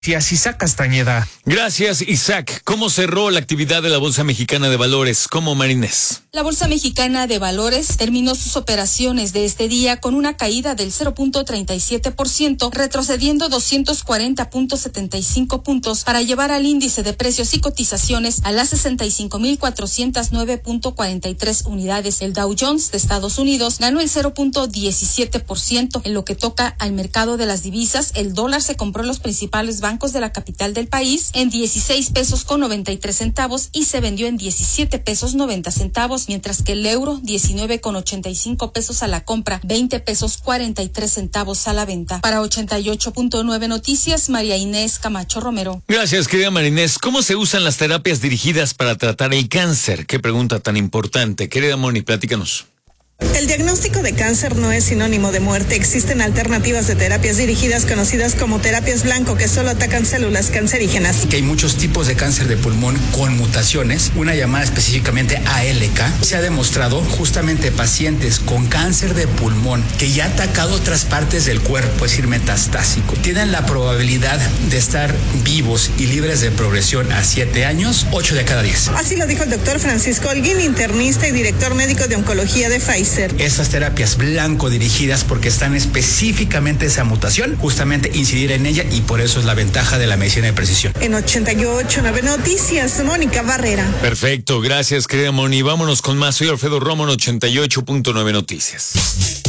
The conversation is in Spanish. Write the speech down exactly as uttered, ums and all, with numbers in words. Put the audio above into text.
Isaac Castañeda. Gracias, Isaac. ¿Cómo cerró la actividad de la Bolsa Mexicana de Valores? ¿Cómo, Marinés? La Bolsa Mexicana de Valores terminó sus operaciones de este día con una caída del cero punto treinta y siete por ciento, retrocediendo doscientos cuarenta punto setenta y cinco puntos para llevar al índice de precios y cotizaciones a las sesenta y cinco mil cuatrocientos nueve punto cuarenta y tres unidades. El Dow Jones de Estados Unidos ganó el cero punto diecisiete por ciento. En lo que toca al mercado de las divisas, el dólar se compró en los principales bancos bancos de la capital del país en dieciséis pesos con noventa y tres centavos y se vendió en diecisiete pesos noventa centavos, mientras que el euro diecinueve con ochenta y cinco pesos a la compra, veinte pesos cuarenta y tres centavos a la venta. Para ochenta y ocho punto nueve Noticias, María Inés Camacho Romero. Gracias, querida María Inés. ¿Cómo se usan las terapias dirigidas para tratar el cáncer? Qué pregunta tan importante. Querida Moni, platícanos. El diagnóstico de cáncer no es sinónimo de muerte. Existen alternativas de terapias dirigidas conocidas como terapias blanco que solo atacan células cancerígenas. Que hay muchos tipos de cáncer de pulmón con mutaciones, una llamada específicamente A L K. Se ha demostrado justamente pacientes con cáncer de pulmón que ya ha atacado otras partes del cuerpo, es decir, metastásico, tienen la probabilidad de estar vivos y libres de progresión a siete años, ocho de cada diez. Así lo dijo el doctor Francisco Holguín, internista y director médico de oncología de Pfizer. Estas terapias blanco dirigidas porque están específicamente esa mutación, justamente incidir en ella, y por eso es la ventaja de la medicina de precisión. En ochenta y ocho punto nueve Noticias, Mónica Barrera. Perfecto, gracias, querida Moni. Vámonos con más. Soy Alfredo Romo en ochenta y ocho punto nueve Noticias.